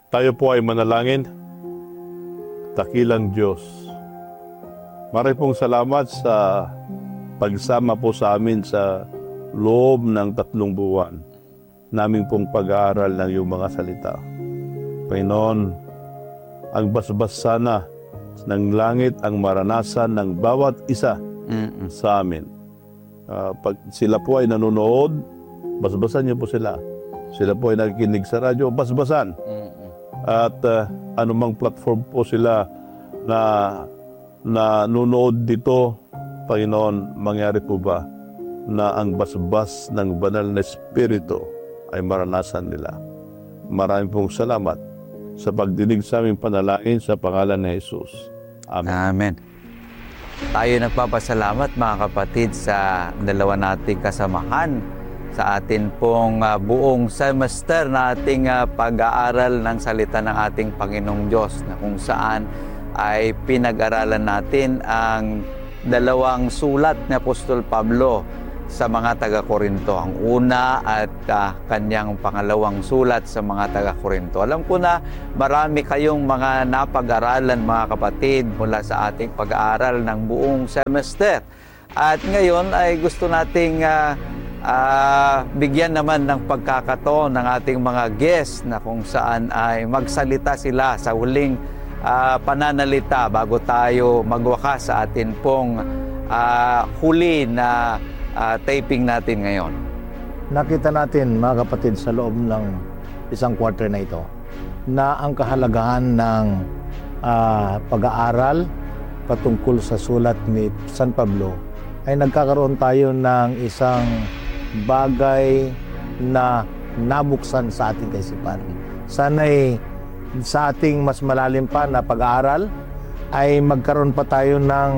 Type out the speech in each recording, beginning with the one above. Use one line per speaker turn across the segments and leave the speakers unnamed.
Tayo po ay manalangin. Dakilang Diyos, maraming pong salamat sa pagsama po sa amin sa loob ng 3 buwan naming pong pag-aaral ng iyong mga salita. Panginoon, ang basbas sana ng langit ang maranasan ng bawat isa sa amin. Pag sila po ay nanonood, basbasan niyo po sila. Sila po ay nakikinig sa radyo, basbasan. At anumang platform po sila na nanonood dito, Panginoon, mangyari po ba na ang basbas ng banal na Espiritu ay maranasan nila. Maraming pong salamat sa pagdinig sa aming panalangin sa pangalan ni Jesus. Amen.
Amen. Tayo nagpapasalamat mga kapatid sa dalawa nating kasamahan sa atin pong buong semester na ating pag-aaral ng salita ng ating Panginoong Diyos, na kung saan ay pinag-aralan natin ang 2 sulat ni Apostol Pablo sa mga taga-Korinto. Ang una at kanyang pangalawang sulat sa mga taga-Korinto. Alam ko na marami kayong mga napag-aralan mga kapatid mula sa ating pag-aaral ng buong semester. At ngayon ay gusto nating bigyan naman ng pagkakataon ng ating mga guests na kung saan ay magsalita sila sa huling pananalita bago tayo magwakas sa atin pong huli na taping natin ngayon.
Nakita natin mga kapatid sa loob ng isang quarter na ito na ang kahalagahan ng pag-aaral patungkol sa sulat ni San Pablo ay nagkakaroon tayo ng isang bagay na nabuksan sa ating kaisipan. Sana'y sa ating mas malalim pa na pag-aaral ay magkaroon pa tayo ng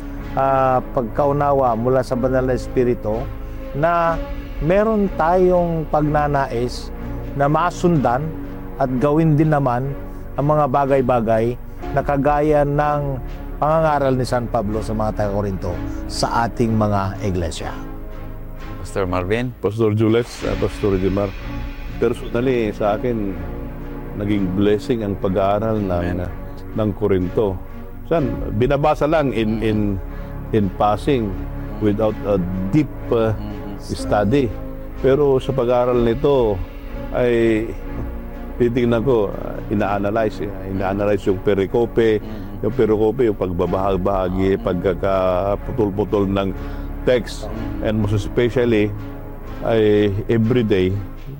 pagkaunawa mula sa banal na Espiritu na meron tayong pagnanais na masundan at gawin din naman ang mga bagay-bagay na kagaya ng pangangaral ni San Pablo sa mga taga-Korinto sa ating mga iglesia.
Pastor Marvin?
Pastor Jules, Pastor Edimar, personally sa akin, naging blessing ang pag-aaral ng Korinto. Binabasa lang in passing without a deep study. Pero sa pag-aaral nito ay titingnan ko, ina-analyze yung perikope, yung pagbabahagi, pagkakaputol-putol ng text, and most especially ay everyday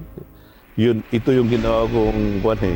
ito yung ginawa kong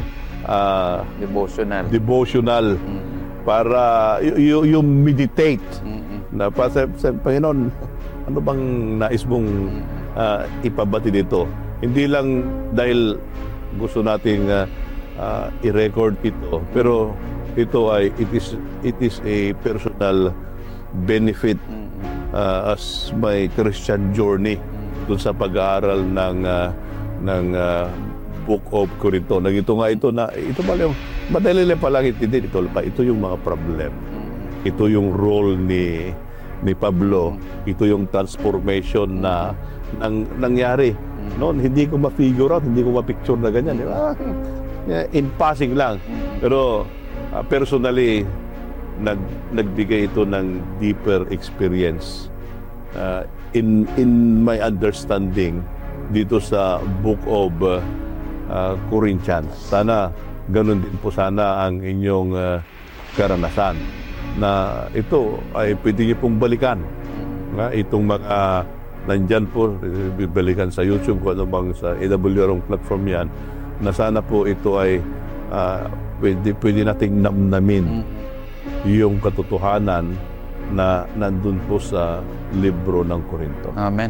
devotional para yung meditate na sa Panginoon, ano bang nais mong ipabati dito? Hindi lang dahil gusto nating i-record ito, pero ito ay it is a personal benefit as my Christian journey dun sa pag-aaral ng Book of Corinto. Ito pala yung madali pa lang ito yung mga problem. Ito yung role ni Pablo. Ito yung transformation na nangyari. Noon, hindi ko ma-figure out, hindi ko ma-picture na ganyan. In passing lang. Pero personally, nagbigay ito ng deeper experience in my understanding dito sa Book of Corinthians. Sana ganun din po sana ang inyong karanasan na ito ay pwede niyo pong balikan. Itong mga nandyan po, balikan sa YouTube kung ano bang sa AWR platform yan, na sana po ito ay pwede nating namnamin yung katotohanan na nandun po sa libro ng Korinto.
Amen.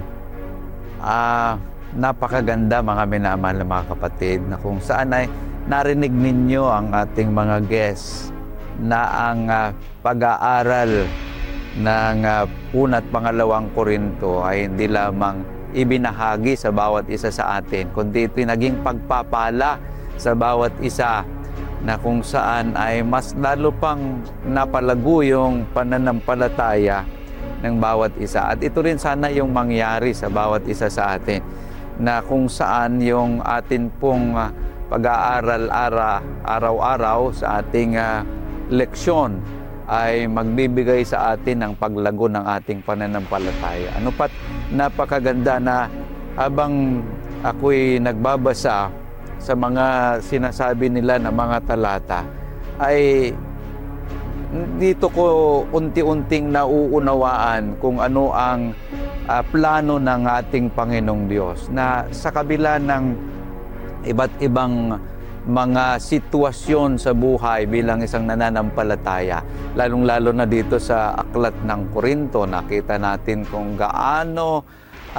Napakaganda mga minamahal na mga kapatid, na kung saan ay narinig ninyo ang ating mga guests na ang pag-aaral ng una at pangalawang Korinto ay hindi lamang ibinahagi sa bawat isa sa atin, kundi ito naging pagpapala sa bawat isa, na kung saan ay mas lalo pang napalago yung pananampalataya ng bawat isa. At ito rin sana yung mangyari sa bawat isa sa atin, na kung saan yung atin pong pag-aaral araw-araw sa ating leksyon ay magbibigay sa atin ng paglago ng ating pananampalataya. Ano pat napakaganda na habang ako'y nagbabasa sa mga sinasabi nila na mga talata, ay dito ko unti-unting nauunawaan kung ano ang plano ng ating Panginoong Diyos, na sa kabila ng iba't ibang mga sitwasyon sa buhay bilang isang nananampalataya, lalong-lalo na dito sa aklat ng Korinto, nakita natin kung gaano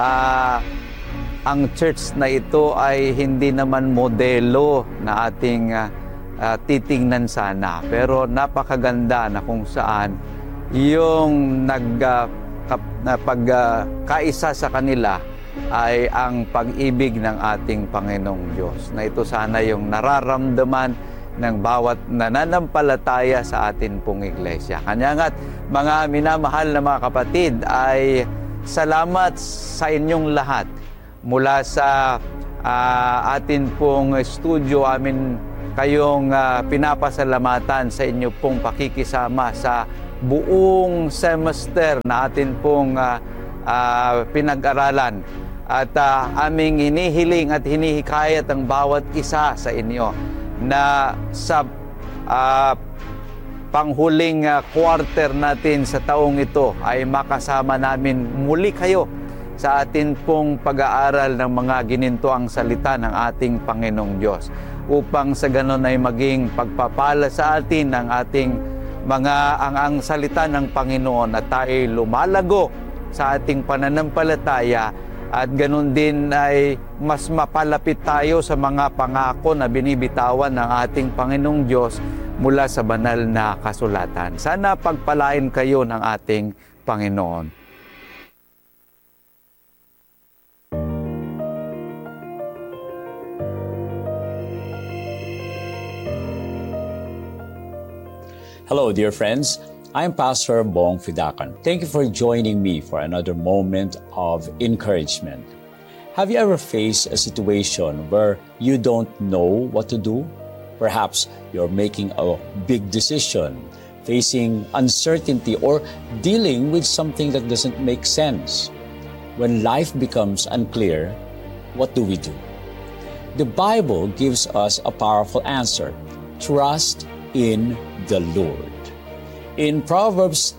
ang church na ito ay hindi naman modelo na ating titingnan sana. Pero napakaganda na kung saan yung pagkaisa sa kanila ay ang pag-ibig ng ating Panginoong Diyos. Na ito sana yung nararamdaman ng bawat nananampalataya sa atin pong iglesia. Kanya nga't mga minamahal na mga kapatid, ay salamat sa inyong lahat. Mula sa atin pong studio, amin kayong pinapasalamatan sa inyo pong pakikisama sa buong semester na atin pong pinag-aralan. At aming hinihiling at hinihikayat ang bawat isa sa inyo na sa panghuling quarter natin sa taong ito ay makasama namin muli kayo sa atin pong pag-aaral ng mga ginintoang salita ng ating Panginoong Diyos, upang sa ganon ay maging pagpapala sa atin ng ating ang salita ng Panginoon, at tayo lumalago sa ating pananampalataya, at ganon din ay mas mapalapit tayo sa mga pangako na binibitawan ng ating Panginoong Diyos mula sa banal na kasulatan. Sana pagpalain kayo ng ating Panginoon.
Hello, dear friends. I'm Pastor Bong Fidakan. Thank you for joining me for another moment of encouragement. Have you ever faced a situation where you don't know what to do? Perhaps you're making a big decision, facing uncertainty, or dealing with something that doesn't make sense. When life becomes unclear, what do we do? The Bible gives us a powerful answer. Trust in the Lord. In Proverbs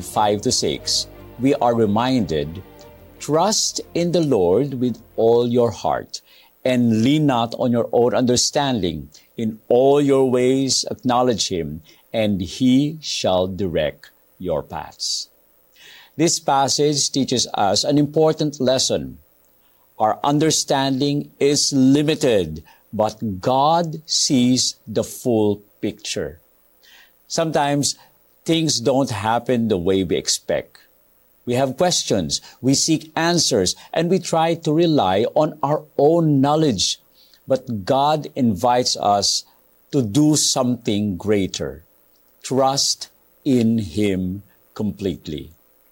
3:5-6, we are reminded, trust in the Lord with all your heart, and lean not on your own understanding. In all your ways acknowledge Him, and He shall direct your paths. This passage teaches us an important lesson. Our understanding is limited, but God sees the full picture. Sometimes things don't happen the way we expect. We have questions, we seek answers, and we try to rely on our own knowledge. But God invites us to do something greater. Trust in Him completely.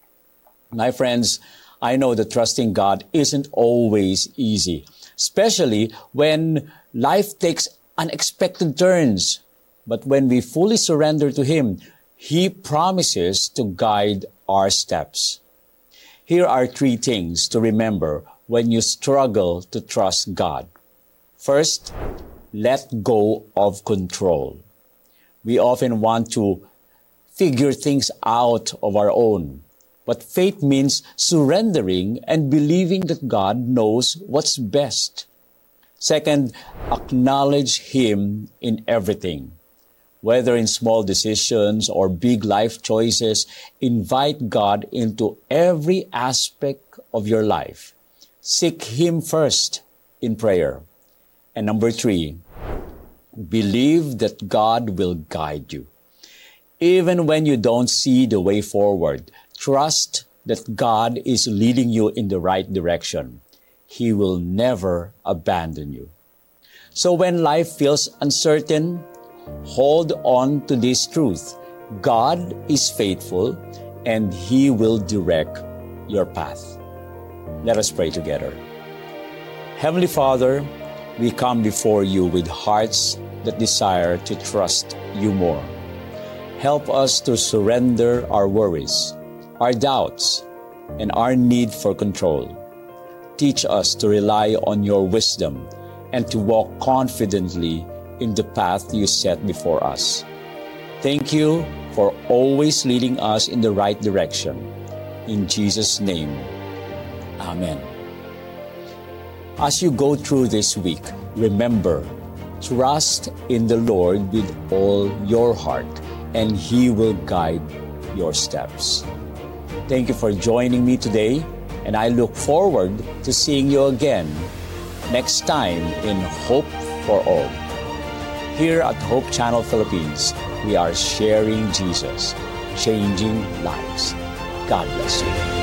My friends, I know that trusting God isn't always easy, especially when life takes unexpected turns. But when we fully surrender to Him, He promises to guide our steps. Here are 3 things to remember when you struggle to trust God. First, let go of control. We often want to figure things out of our own. But faith means surrendering and believing that God knows what's best. Second, acknowledge Him in everything. Whether in small decisions or big life choices, invite God into every aspect of your life. Seek Him first in prayer. And number 3, believe that God will guide you. Even when you don't see the way forward, trust that God is leading you in the right direction. He will never abandon you. So when life feels uncertain, hold on to this truth. God is faithful and He will direct your path. Let us pray together. Heavenly Father, we come before you with hearts that desire to trust you more. Help us to surrender our worries, our doubts, and our need for control. Teach us to rely on your wisdom and to walk confidently in the path you set before us. Thank you for always leading us in the right direction. In Jesus' name, Amen. As you go through this week, remember, trust in the Lord with all your heart, and He will guide your steps. Thank you for joining me today, and I look forward to seeing you again next time in Hope for All. Here at Hope Channel Philippines, we are sharing Jesus, changing lives. God bless you.